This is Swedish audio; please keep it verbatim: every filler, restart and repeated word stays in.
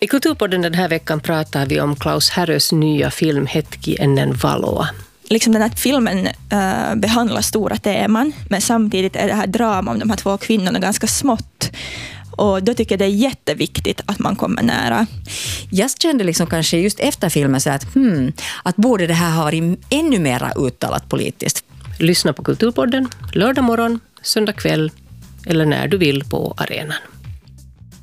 I Kulturpodden den här veckan pratar vi om Klaus Härös nya film Hetki ennen valoa. Liksom den här filmen äh, behandlar stora teman, men samtidigt är det här drama om de här två kvinnorna ganska smått. Och då tycker jag det är jätteviktigt att man kommer nära. Jag kände liksom kanske just efter filmen så att, hmm, att borde det här ha varit ännu mer uttalat politiskt. Lyssna på Kulturpodden lördag morgon, söndag kväll eller när du vill på arenan.